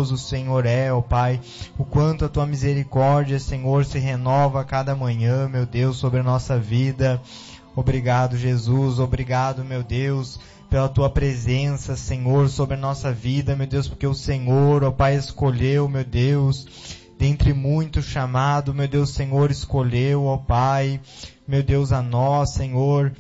o Senhor é, ó Pai, o quanto a Tua misericórdia, Senhor, se renova a cada manhã, meu Deus, sobre a nossa vida. Obrigado, Jesus, obrigado, meu Deus, pela Tua presença, Senhor, sobre a nossa vida, meu Deus, porque o Senhor, ó Pai, escolheu, meu Deus, dentre muito chamado, meu Deus, Senhor, escolheu, ó Pai, meu Deus, a nós, Senhor,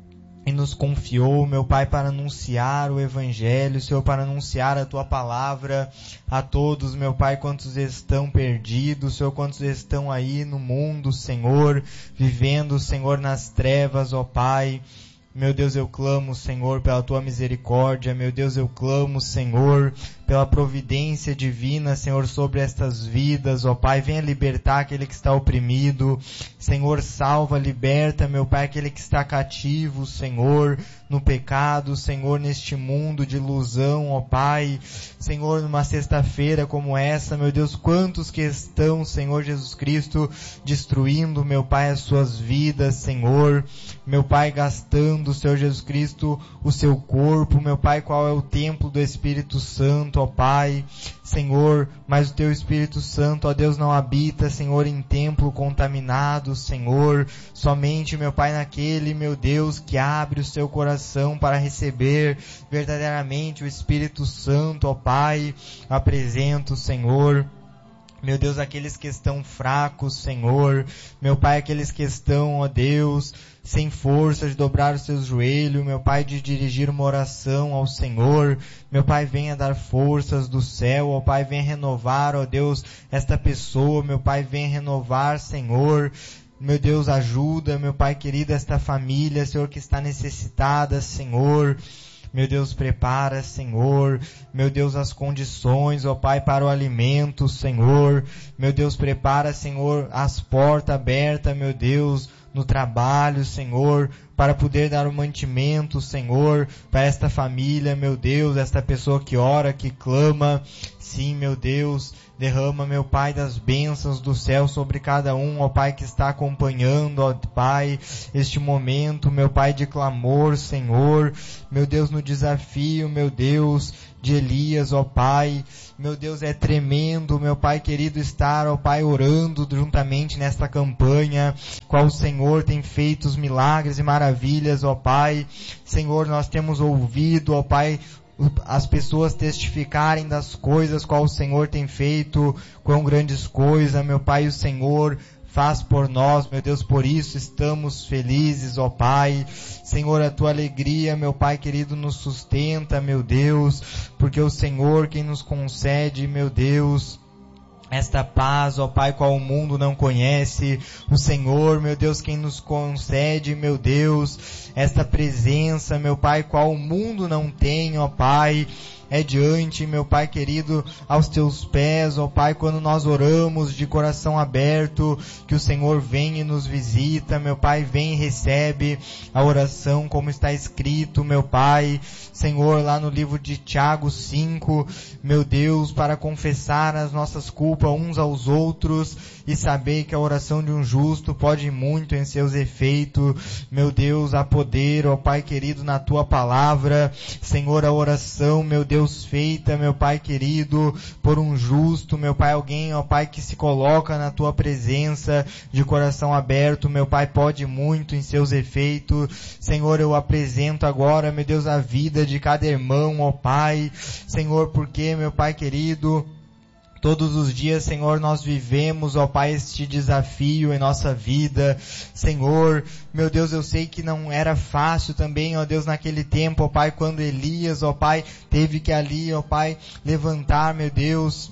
e nos confiou, meu Pai, para anunciar o Evangelho, Senhor, para anunciar a Tua palavra a todos, meu Pai, quantos estão perdidos, Senhor, quantos estão aí no mundo, Senhor, vivendo, Senhor, nas trevas, ó Pai. Meu Deus, eu clamo, Senhor, pela Tua misericórdia. Meu Deus, eu clamo, Senhor, pela providência divina, Senhor, sobre estas vidas, ó Pai. Venha libertar aquele que está oprimido. Senhor, salva, liberta, meu Pai, aquele que está cativo, Senhor, no pecado, Senhor, neste mundo de ilusão, ó Pai. Senhor, numa sexta-feira como essa, meu Deus, quantos que estão, Senhor Jesus Cristo, destruindo, meu Pai, as suas vidas, Senhor. Meu Pai, gastando, Senhor Jesus Cristo, o seu corpo, meu Pai, qual é o templo do Espírito Santo, ó Pai, Senhor, mas o Teu Espírito Santo, ó Deus, não habita, Senhor, em templo contaminado, Senhor, somente, meu Pai, naquele, meu Deus, que abre o seu coração para receber verdadeiramente o Espírito Santo, ó Pai, apresento, Senhor, meu Deus, aqueles que estão fracos, Senhor, meu Pai, aqueles que estão, ó Deus, sem força de dobrar os seus joelhos, meu Pai, de dirigir uma oração ao Senhor, meu Pai, venha dar forças do céu, ó Pai, venha renovar, ó Deus, esta pessoa, meu Pai, venha renovar, Senhor, meu Deus, ajuda, meu Pai querido, esta família, Senhor, que está necessitada, Senhor. Meu Deus, prepara, Senhor, meu Deus, as condições, ó Pai, para o alimento, Senhor. Meu Deus, prepara, Senhor, as portas abertas, meu Deus, no trabalho, Senhor, para poder dar o mantimento, Senhor, para esta família, meu Deus, esta pessoa que ora, que clama. Sim, meu Deus, derrama, meu Pai, das bênçãos do céu sobre cada um, ó Pai, que está acompanhando, ó Pai, este momento, meu Pai, de clamor, Senhor, meu Deus, no desafio, meu Deus, de Elias, ó Pai, meu Deus, é tremendo, meu Pai querido, estar, ó Pai, orando juntamente nesta campanha, qual o Senhor tem feito os milagres e maravilhas, ó Pai, Senhor, nós temos ouvido, ó Pai, as pessoas testificarem das coisas qual o Senhor tem feito, quão grandes coisas, meu Pai, o Senhor faz por nós, meu Deus, por isso estamos felizes, ó Pai. Senhor, a Tua alegria, meu Pai querido, nos sustenta, meu Deus, porque o Senhor quem nos concede, meu Deus, esta paz, ó Pai, qual o mundo não conhece, o Senhor, meu Deus, quem nos concede, meu Deus, esta presença, meu Pai, qual o mundo não tem, ó Pai, é diante, meu Pai querido, aos Teus pés, ó Pai, quando nós oramos de coração aberto, que o Senhor vem e nos visita, meu Pai, vem e recebe a oração como está escrito, meu Pai, Senhor, lá no livro de Tiago 5, meu Deus, para confessar as nossas culpas uns aos outros e saber que a oração de um justo pode muito em seus efeitos, meu Deus, há poder, ó Pai querido, na Tua palavra, Senhor, a oração, meu Deus, feita, meu Pai querido, por um justo, meu Pai, alguém, ó Pai, que se coloca na Tua presença de coração aberto, meu Pai, pode muito em seus efeitos, Senhor, eu apresento agora, meu Deus, a vida de cada irmão, ó Pai, Senhor, porque, meu Pai querido, todos os dias, Senhor, nós vivemos, ó Pai, este desafio em nossa vida. Senhor, meu Deus, eu sei que não era fácil também, ó Deus, naquele tempo, ó Pai, quando Elias, ó Pai, teve que ali, ó Pai, levantar, meu Deus,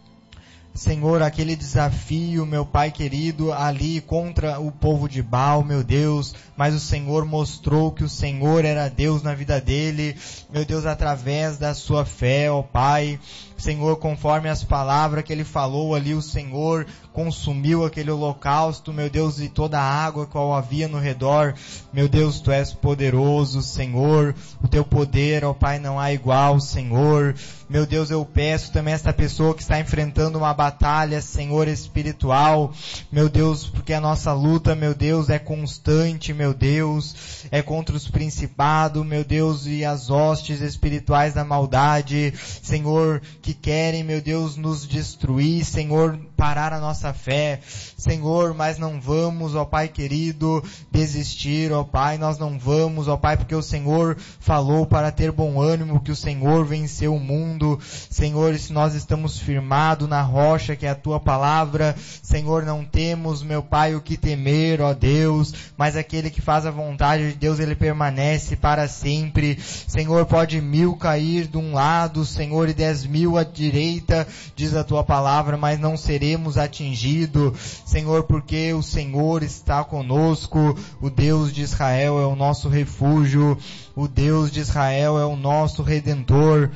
Senhor, aquele desafio, meu Pai querido, ali contra o povo de Baal, meu Deus, mas o Senhor mostrou que o Senhor era Deus na vida dele, meu Deus, através da sua fé, ó Pai, Senhor, conforme as palavras que ele falou ali, o Senhor consumiu aquele holocausto, meu Deus, e toda a água que havia no redor. Meu Deus, Tu és poderoso, Senhor. O Teu poder, ó Pai, não há igual, Senhor. Meu Deus, eu peço também esta pessoa que está enfrentando uma batalha, Senhor, espiritual. Meu Deus, porque a nossa luta, meu Deus, é constante, meu Deus. É contra os principados, meu Deus, e as hostes espirituais da maldade, Senhor, que querem, meu Deus, nos destruir, Senhor, parar a nossa fé, Senhor, mas não vamos, ó Pai querido, desistir, ó Pai, nós não vamos, ó Pai, porque o Senhor falou para ter bom ânimo, que o Senhor venceu o mundo, Senhor, e se nós estamos firmados na rocha, que é a Tua palavra, Senhor, não temos, meu Pai, o que temer, ó Deus, mas aquele que faz a vontade de Deus, ele permanece para sempre, Senhor, pode 1000 cair de um lado, Senhor, e 10.000 à direita, diz a Tua palavra, mas não seremos atingidos, Senhor, porque o Senhor está conosco, o Deus de Israel é o nosso refúgio, o Deus de Israel é o nosso Redentor.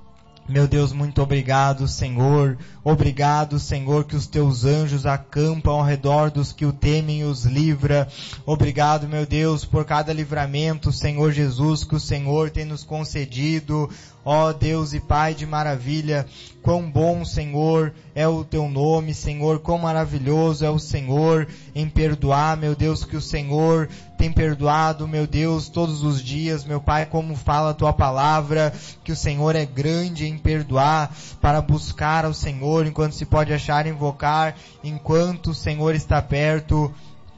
Meu Deus, muito obrigado, Senhor. Obrigado, Senhor, que os Teus anjos acampam ao redor dos que o temem e os livra. Obrigado, meu Deus, por cada livramento, Senhor Jesus, que o Senhor tem nos concedido. Ó Deus e Pai de maravilha, quão bom, Senhor, é o Teu nome, Senhor, quão maravilhoso é o Senhor em perdoar, meu Deus, que o Senhor tem perdoado, meu Deus, todos os dias, meu Pai, como fala a Tua palavra, que o Senhor é grande em perdoar, para buscar ao Senhor enquanto se pode achar, invocar, enquanto o Senhor está perto.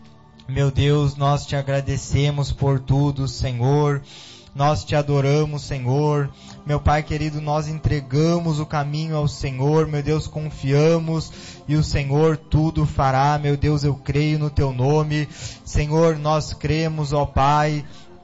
Meu Deus, nós Te agradecemos por tudo, Senhor. Nós Te adoramos, Senhor. Meu Pai querido, nós entregamos o caminho ao Senhor, meu Deus, confiamos e o Senhor tudo fará, meu Deus, eu creio no Teu nome. Senhor, nós cremos, ó Pai,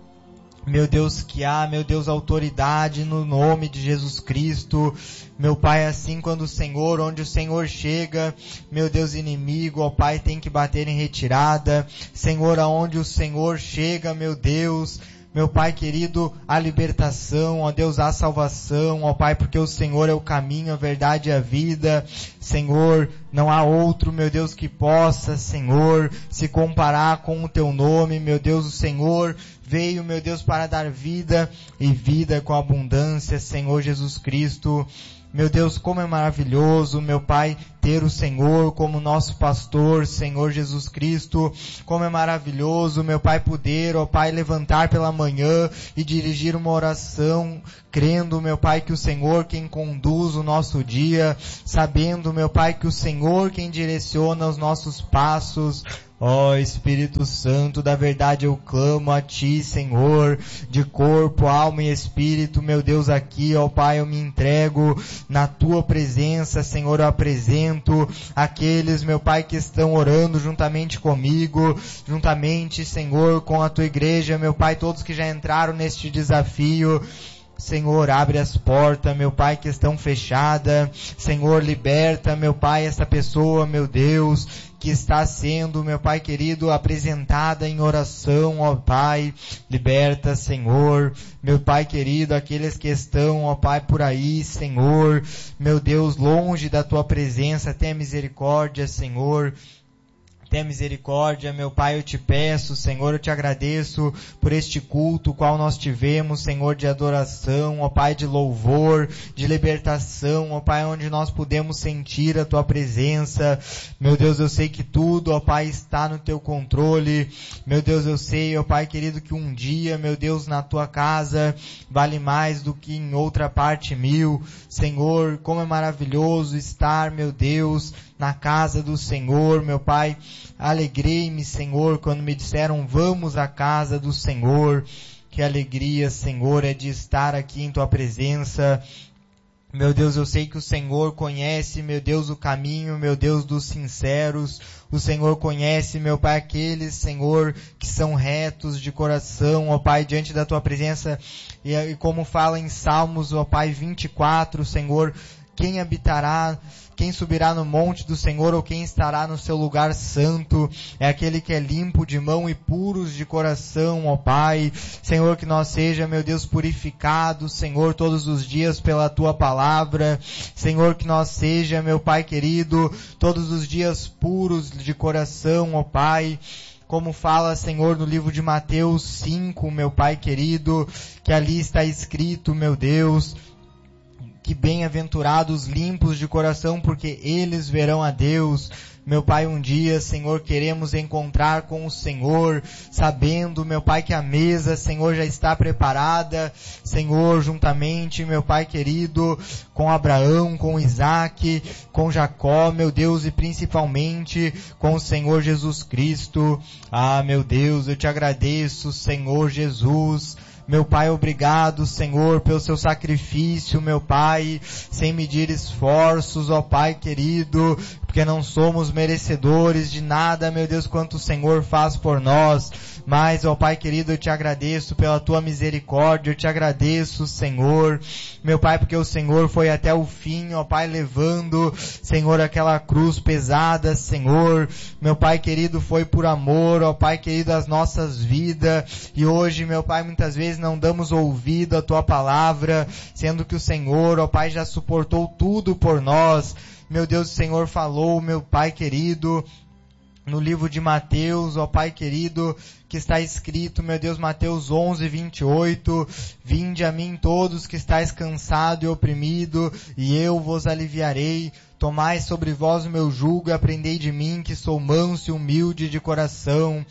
meu Deus, que há, meu Deus, autoridade no nome de Jesus Cristo. Meu Pai, assim quando o Senhor, onde o Senhor chega, meu Deus, inimigo, ó Pai, tem que bater em retirada. Senhor, aonde o Senhor chega, meu Deus, meu Pai querido, a libertação, ó Deus, a salvação, ó Pai, porque o Senhor é o caminho, a verdade e a vida. Senhor, não há outro, meu Deus, que possa, Senhor, se comparar com o Teu nome, meu Deus, o Senhor veio, meu Deus, para dar vida e vida com abundância, Senhor Jesus Cristo. Meu Deus, como é maravilhoso, meu Pai, ter o Senhor como nosso pastor, Senhor Jesus Cristo. Como é maravilhoso, meu Pai, poder, ó Pai, levantar pela manhã e dirigir uma oração, crendo, meu Pai, que o Senhor quem conduz o nosso dia, sabendo, meu Pai, que o Senhor quem direciona os nossos passos. Ó Espírito Santo da verdade, eu clamo a Ti, Senhor, de corpo, alma e espírito, meu Deus, aqui, ó Pai, eu me entrego na Tua presença, Senhor, eu apresento aqueles, meu Pai, que estão orando juntamente comigo, juntamente, Senhor, com a Tua igreja, meu Pai, todos que já entraram neste desafio. Senhor, abre as portas, meu Pai, que estão fechadas. Senhor, liberta, meu Pai, essa pessoa, meu Deus, que está sendo, meu Pai querido, apresentada em oração, ó Pai. Liberta, Senhor, meu Pai querido, aqueles que estão, ó Pai, por aí, Senhor, meu Deus, longe da Tua presença, tenha misericórdia, Senhor. Tenha misericórdia, meu Pai, eu Te peço, Senhor, eu Te agradeço por este culto, qual nós tivemos, Senhor, de adoração, ó Pai, de louvor, de libertação, ó Pai, onde nós pudemos sentir a Tua presença. Meu Deus, eu sei que tudo, ó Pai, está no Teu controle. Meu Deus, eu sei, ó Pai querido, que um dia, meu Deus, na Tua casa vale mais do que em outra parte 1000. Senhor, como é maravilhoso estar, meu Deus, na casa do Senhor, meu Pai. Alegrei-me, Senhor, quando me disseram, vamos à casa do Senhor. Que alegria, Senhor, é de estar aqui em Tua presença. Meu Deus, eu sei que o Senhor conhece, meu Deus, o caminho, meu Deus, dos sinceros. O Senhor conhece, meu Pai, aqueles, Senhor, que são retos de coração, ó Pai, diante da Tua presença. E como fala em Salmos, ó Pai, 24, Senhor, quem subirá no monte do Senhor, ou quem estará no seu lugar santo? É aquele que é limpo de mão e puros de coração, ó Pai. Senhor, que nós seja, meu Deus, purificados, Senhor, todos os dias pela Tua palavra. Senhor, que nós seja, meu Pai querido, todos os dias puros de coração, ó Pai. Como fala, Senhor, no livro de Mateus 5, meu Pai querido, que ali está escrito, meu Deus, que bem-aventurados limpos de coração, porque eles verão a Deus. Meu Pai, um dia, Senhor, queremos encontrar com o Senhor, sabendo, meu Pai, que a mesa, Senhor, já está preparada, Senhor, juntamente, meu Pai querido, com Abraão, com Isaac, com Jacó, meu Deus, e principalmente com o Senhor Jesus Cristo. Ah, meu Deus, eu te agradeço, Senhor Jesus. Meu Pai, obrigado, Senhor, pelo seu sacrifício, meu Pai, sem medir esforços, ó Pai querido, porque não somos merecedores de nada, meu Deus, quanto o Senhor faz por nós. Mas, ó Pai querido, eu te agradeço pela tua misericórdia, eu te agradeço, Senhor, meu Pai, porque o Senhor foi até o fim, ó Pai, levando, Senhor, aquela cruz pesada, Senhor, meu Pai querido, foi por amor, ó Pai querido, as nossas vidas, e hoje, meu Pai, muitas vezes não damos ouvido à tua palavra, sendo que o Senhor, ó Pai, já suportou tudo por nós. Meu Deus, o Senhor falou, meu Pai querido, no livro de Mateus, ó Pai querido, que está escrito, meu Deus, Mateus 11, 28, vinde a mim todos que estáis cansado e oprimido, e eu vos aliviarei. Tomai sobre vós o meu jugo e aprendei de mim, que sou manso e humilde de coração,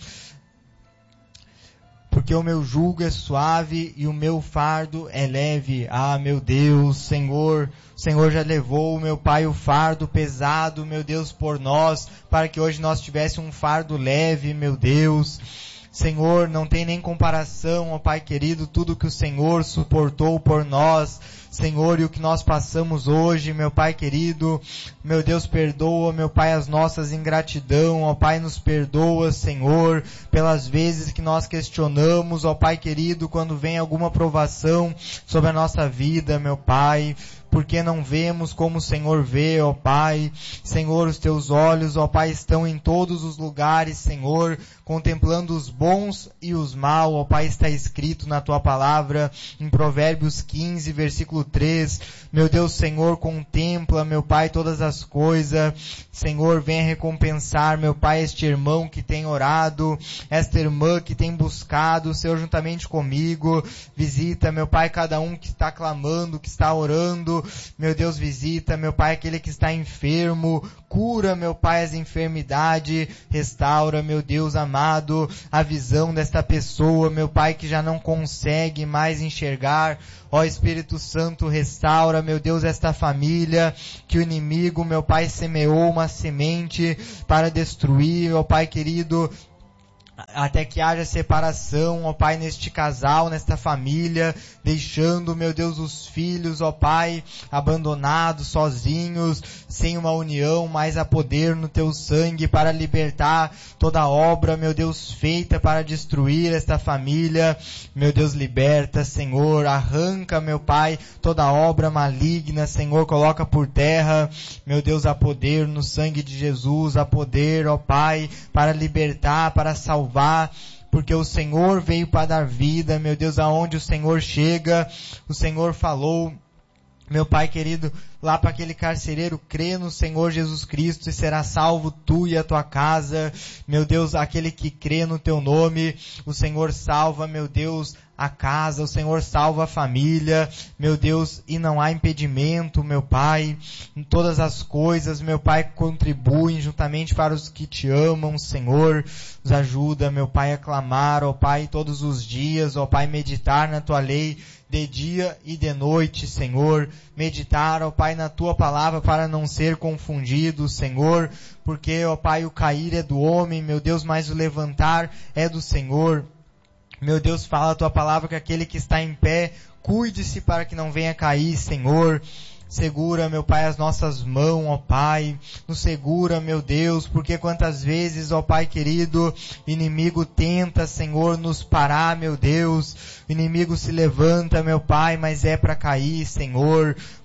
porque o meu jugo é suave e o meu fardo é leve. Ah, meu Deus, Senhor, o Senhor já levou, meu Pai, o fardo pesado, meu Deus, por nós, para que hoje nós tivéssemos um fardo leve, meu Deus. Senhor, não tem nem comparação, ó Pai querido, tudo que o Senhor suportou por nós, Senhor, e o que nós passamos hoje, meu Pai querido, meu Deus, perdoa, meu Pai, as nossas ingratidão, ó Pai, nos perdoa, Senhor, pelas vezes que nós questionamos, ó Pai querido, quando vem alguma provação sobre a nossa vida, meu Pai, porque não vemos como o Senhor vê, ó Pai. Senhor, os teus olhos, ó Pai, estão em todos os lugares, Senhor, contemplando os bons e os maus, ó Pai, está escrito na tua palavra, em Provérbios 15, versículo 3. Meu Deus, Senhor, contempla, meu Pai, todas as coisas. Senhor, venha recompensar, meu Pai, este irmão que tem orado, esta irmã que tem buscado, Senhor, juntamente comigo. Visita, meu Pai, cada um que está clamando, que está orando. Meu Deus, visita, meu Pai, aquele que está enfermo, cura, meu Pai, as enfermidades, restaura, meu Deus amado, a visão desta pessoa, meu Pai, que já não consegue mais enxergar. Ó Espírito Santo, restaura, meu Deus, esta família, que o inimigo, meu Pai, semeou uma semente para destruir, ó Pai querido, até que haja separação, ó Pai, neste casal, nesta família, deixando, meu Deus, os filhos, ó Pai, abandonados, sozinhos, sem uma união, mas a poder no Teu sangue para libertar toda obra, meu Deus, feita para destruir esta família. Meu Deus, liberta, Senhor, arranca, meu Pai, toda obra maligna, Senhor, coloca por terra, meu Deus, a poder no sangue de Jesus, a poder, ó Pai, para libertar, para salvar, porque o Senhor veio para dar vida, meu Deus, aonde o Senhor chega, o Senhor falou, meu Pai querido, lá para aquele carcereiro, crê no Senhor Jesus Cristo e será salvo tu e a tua casa. Meu Deus, aquele que crê no teu nome, o Senhor salva, meu Deus, a casa, o Senhor salva a família, meu Deus, e não há impedimento, meu Pai, em todas as coisas, meu Pai, contribuem juntamente para os que te amam, Senhor, nos ajuda, meu Pai, a clamar, ó Pai, todos os dias, ó Pai, meditar na tua lei, de dia e de noite, Senhor, meditar, ó Pai, na tua palavra para não ser confundido, Senhor, porque, ó Pai, o cair é do homem, meu Deus, mas o levantar é do Senhor. Meu Deus, fala a tua palavra que aquele que está em pé, cuide-se para que não venha cair, Senhor. Segura, meu Pai, as nossas mãos, ó Pai, nos segura, meu Deus, porque quantas vezes, ó Pai querido, inimigo tenta, Senhor, nos parar, meu Deus, o inimigo se levanta, meu Pai, mas é para cair, Senhor,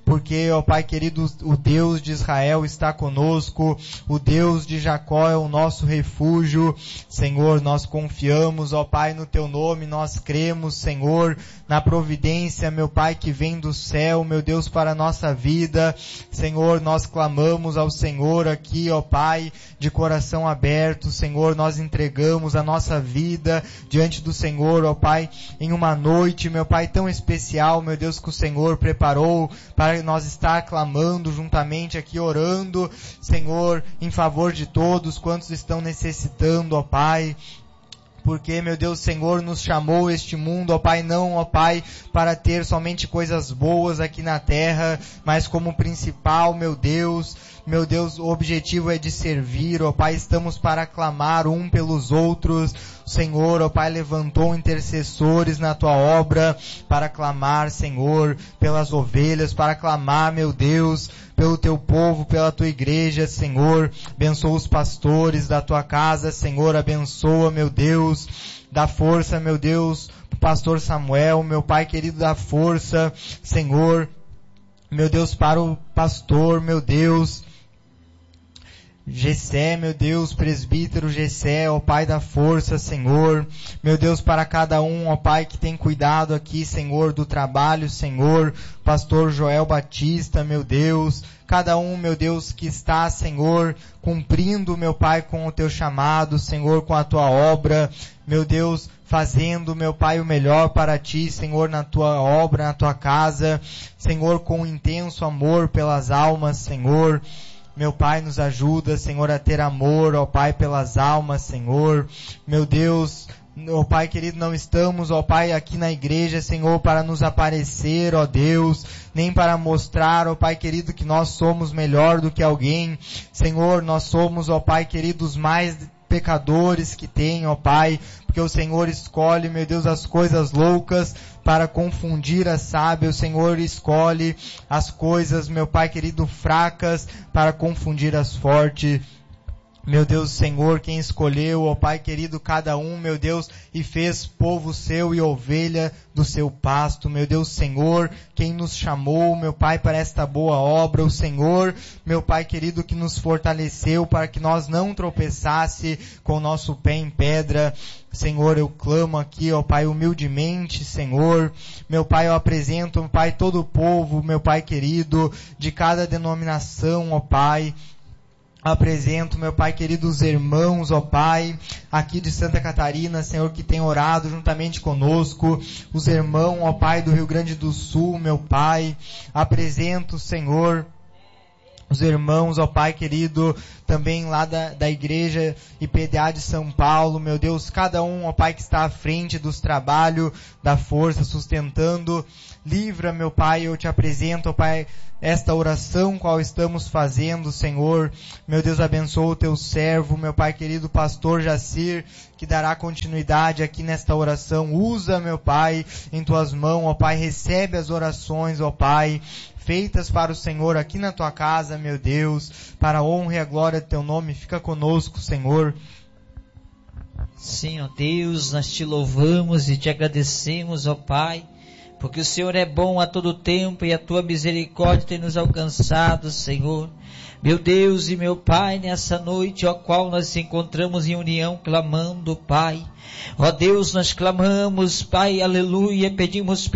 porque, ó Pai querido, o Deus de Israel está conosco, o Deus de Jacó é o nosso refúgio. Senhor, nós confiamos, ó Pai, no Teu nome, nós cremos, Senhor, na providência, meu Pai, que vem do céu, meu Deus, para a nossa vida. Senhor, nós clamamos ao Senhor aqui, ó Pai, de coração aberto. Senhor, nós entregamos a nossa vida diante do Senhor, ó Pai, em uma noite, meu Pai, tão especial, meu Deus, que o Senhor preparou para nós estar clamando juntamente aqui, orando, Senhor, em favor de todos quantos estão necessitando, ó Pai. Porque, meu Deus, Senhor, nos chamou este mundo, ó Pai, não, ó Pai, para ter somente coisas boas aqui na terra, mas como principal, meu Deus, o objetivo é de servir, ó Pai, estamos para clamar um pelos outros. O Senhor, ó Pai, levantou intercessores na Tua obra para clamar, Senhor, pelas ovelhas, para clamar, meu Deus, pelo Teu povo, pela Tua igreja, Senhor. Abençoa os pastores da Tua casa, Senhor, abençoa, meu Deus, dá força, meu Deus, o pastor Samuel, meu Pai querido, dá força, Senhor, meu Deus, para o pastor, meu Deus, Gessé, meu Deus, presbítero Gessé, ó Pai da força, Senhor, meu Deus, para cada um, ó Pai, que tem cuidado aqui, Senhor, do trabalho, Senhor, pastor Joel Batista, meu Deus, cada um, meu Deus, que está, Senhor, cumprindo, meu Pai, com o Teu chamado, Senhor, com a Tua obra, meu Deus, fazendo, meu Pai, o melhor para Ti, Senhor, na Tua obra, na Tua casa, Senhor, com intenso amor pelas almas, Senhor. Meu Pai, nos ajuda, Senhor, a ter amor, ó Pai, pelas almas, Senhor. Meu Deus, ó Pai querido, não estamos, ó Pai, aqui na igreja, Senhor, para nos aparecer, ó Deus, nem para mostrar, ó Pai querido, que nós somos melhor do que alguém. Senhor, nós somos, ó Pai querido, os mais pecadores que tem, ó Pai, porque o Senhor escolhe, meu Deus, as coisas loucas para confundir as sábias. O Senhor escolhe as coisas, meu Pai querido, fracas para confundir as fortes. Meu Deus, Senhor, quem escolheu, ó Pai querido, cada um, meu Deus, e fez povo seu e ovelha do seu pasto. Meu Deus, Senhor, quem nos chamou, meu Pai, para esta boa obra. O Senhor, meu Pai querido, que nos fortaleceu para que nós não tropeçasse com o nosso pé em pedra. Senhor, eu clamo aqui, ó Pai, humildemente, Senhor. Meu Pai, eu apresento, meu Pai, todo o povo, meu Pai querido, de cada denominação, ó Pai. Apresento, meu Pai querido, os irmãos, ó Pai, aqui de Santa Catarina, Senhor, que tem orado juntamente conosco, os irmãos, ó Pai, do Rio Grande do Sul, meu Pai, apresento, Senhor, os irmãos, ó Pai querido, também lá da igreja IPDA de São Paulo, meu Deus, cada um, ó Pai, que está à frente dos trabalhos, da força, sustentando. Livra, meu Pai, eu te apresento, ó Pai, esta oração qual estamos fazendo, Senhor. Meu Deus, abençoa o teu servo, meu Pai querido, pastor Jacir, que dará continuidade aqui nesta oração. Usa, meu Pai, em tuas mãos, ó Pai, recebe as orações, ó Pai, feitas para o Senhor aqui na tua casa, meu Deus, para a honra e a glória do teu nome. Fica conosco, Senhor. Sim, ó Deus, nós te louvamos e te agradecemos, ó Pai, porque o Senhor é bom a todo tempo e a tua misericórdia tem nos alcançado, Senhor. Meu Deus e meu Pai, nessa noite, ó qual nós nos encontramos em união clamando, Pai. Ó Deus, nós clamamos, Pai, aleluia, pedimos